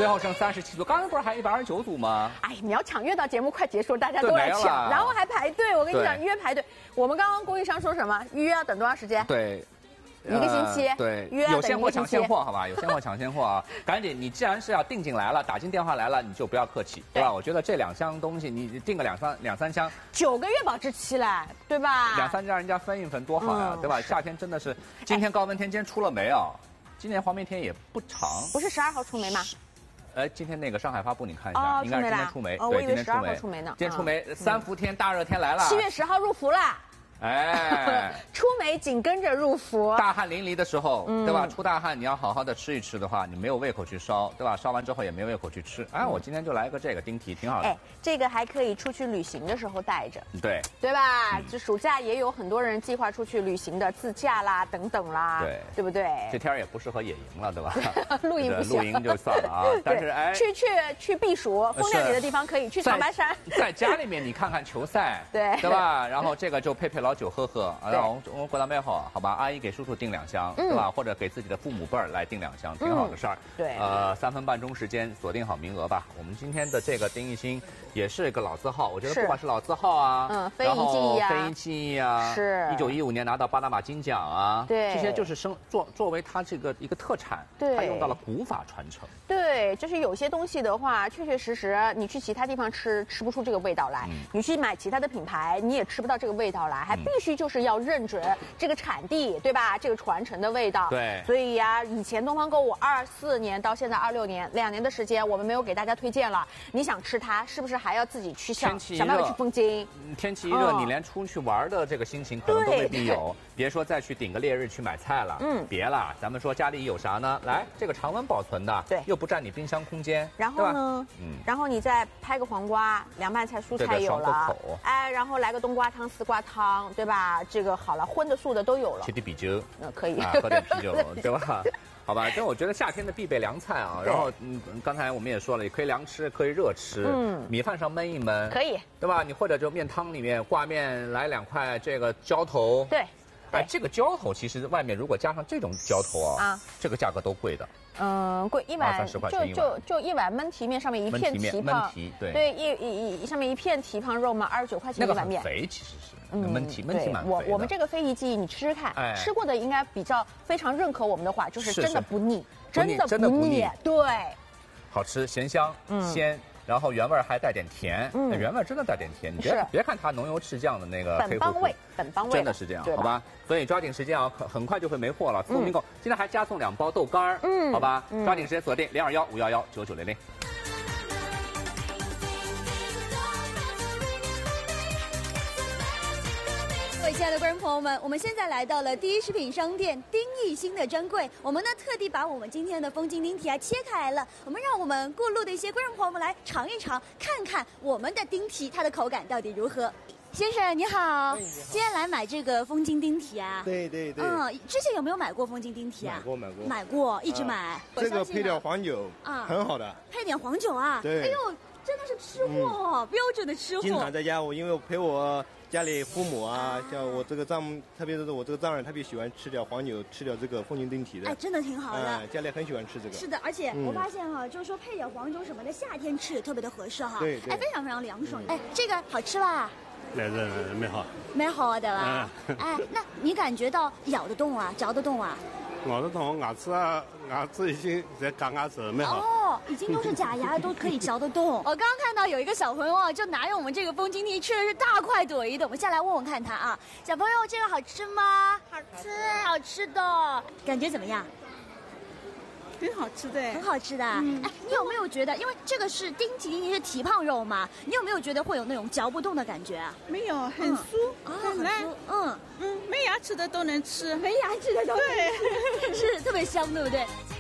最后剩37组，刚刚不是还129组吗？ 哎，你要抢，越到节目快结束，大家都来抢，然后还排队。我跟你讲，约排队。我们刚刚供应商说什么？预约要等多长时间？ 对。 1个星期， 对， 约有现货抢现货，好吧，有现货抢现货啊！赶紧，你既然是要订进来了，打进电话来了，你就不要客气，对吧？我觉得这2箱东西，你订个两三箱 ，9个月保质期嘞，对吧 ？2、3家人家分一分多好呀，对吧？夏天真的是，今天高温天，今天出了没有？今年黄梅天也不长， 不是12号出梅吗？ 今天那个上海发布你看一下，应该是今天出梅， 对，今天12号出梅呢。 今天出梅，3伏天大热天来了 ，7月10号入伏了。 哎， 出梅紧跟着入伏， 大汗淋漓的时候，对吧？出大汗，你要好好的吃一吃的话，你没有胃口去烧，对吧？烧完之后也没有胃口去吃。哎，我今天就来个这个丁提，挺好的。 哎，这个还可以出去旅行的时候带着， 对吧？就暑假也有很多人计划出去旅行的，自驾啦等等啦，对不对？ 这天也不适合野营了，对吧？ 露营不行， 露营就算了啊。但是哎， 去避暑，风亮点的地方可以去长白山。 在家里面你看看球赛，对吧？然后这个就配老酒喝喝。 然后我们过到美好，好吧？阿姨给叔叔订2箱，对吧？或者给自己的父母辈儿来订2箱，挺好的事儿。 对 ，3分半钟时间锁定好名额吧。我们今天的这个丁一星也是一个老字号，我觉得不管是老字号啊， 非遗技艺啊， 非遗技艺啊， 是 1915年拿到巴拿马金奖啊， 对， 这些就是作为他这个一个特产， 对， 他用到了古法传承。 对，就是有些东西的话，确确实实你去其他地方吃不出这个味道来，你去买其他的品牌，你也吃不到这个味道来，还必须就是要认准这个产地，对吧？这个传承的味道。 对。 所以呀，以前东方购物24年到现在26年，2年的时间，我们没有给大家推荐了。你想吃它，是不是还要自己去想办法去风京？ 天气一热，你连出去玩的这个心情可能都未必有。别说再去顶个烈日去买菜了，别了。咱们说家里有啥呢？来，这个常温保存的， 对， 又不占你冰箱空间。 然后呢，然后你再拍个黄瓜，凉拌菜、蔬菜有了，哎，然后来个冬瓜汤、丝瓜汤，对吧？这个好了，荤的素的都有了。 吃点啤酒， 可以， 喝点啤酒，对吧？好吧，这我觉得夏天的必备凉菜啊。然后刚才我们也说了，也可以凉吃，可以热吃。米饭上焖一焖， 可以， 对吧？你或者就面汤里面挂面来2块这个浇头。 对。 哎，这个浇头其实外面如果加上这种浇头啊，这个价格都贵的。 贵1碗 ，20-30块钱一碗， 就1碗焖蹄面，上面一片蹄膀，对，上面一片蹄膀肉嘛，29块钱一碗面。 那个很肥，其实是焖蹄蛮肥的。 我们这个非遗技艺，你吃吃看，吃过的应该比较非常认可我们的话，就是真的不腻，真的不腻，对， 好吃咸香鲜。然后原味还带点甜，原味真的带点甜。你别看它浓油赤酱的那个本帮味， 真的是这样，好吧？所以抓紧时间啊，很快就会没货了。聪明购今天还加送2包豆干好吧？抓紧时间锁定0215119900。 各位亲爱的观众朋友们，我们现在来到了第一食品商店丁一星的专柜。我们呢特地把我们今天的风京丁蹄切开来了，让我们过路的一些观众朋友们来尝一尝，看看我们的丁蹄它的口感到底如何。先生你好，今天来买这个风京丁蹄啊？ 对。 之前有没有买过风京丁蹄啊？买过，一直买。 这个配点黄酒啊，很好的。 配点黄酒啊？ 对。 哎呦，真的是吃货，标准的吃货。 经常在家，因为我陪我家里父母啊，像我这个丈母，特别是我这个丈人，特别喜欢吃点黄酒，吃点这个风京丁蹄的。 哎，真的挺好的。 家里很喜欢吃这个。 是的，而且我发现哈，就是说配点黄酒什么的，夏天吃也特别的合适哈。 对。 哎，非常非常凉爽。哎，这个好吃吧？蛮好的吧？哎，那你感觉到咬得动啊，嚼得动啊？ 咬得动，牙齿已经在嘎牙齿，蛮好。 哦，已经都是假牙，都可以嚼得动。我刚刚看到有一个小朋友啊，就拿着我们这个风京蹄吃的是大快朵颐的。我们下来问问看他啊，小朋友这个好吃吗？ 好吃， 好吃的，感觉怎么样？ 挺好吃的， 很好吃的。哎，你有没有觉得，因为这个是丁蹄是蹄膀肉嘛，你有没有觉得会有那种嚼不动的感觉啊？ 没有，很酥， 很酥， 没牙齿的都能吃， 没牙齿的都能吃，是特别香，对不对？